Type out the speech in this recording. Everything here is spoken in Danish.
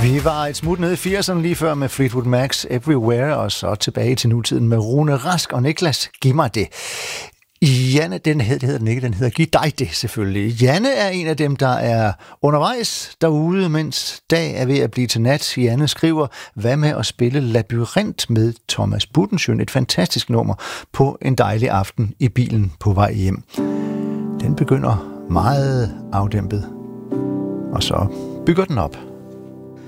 Vi var et smut nede i 80'erne lige før med Fleetwood Mac's Everywhere, og så tilbage til nutiden med Rune Rask og Niklas. Giv mig det. Janne, den hedder den ikke, den hedder Giv dig det selvfølgelig. Janne er en af dem, der er undervejs derude, mens dag er ved at blive til nat. Janne skriver, hvad med at spille Labyrint med Thomas Buttenschøn, et fantastisk nummer på en dejlig aften i bilen på vej hjem. Den begynder meget afdæmpet, og så bygger den op.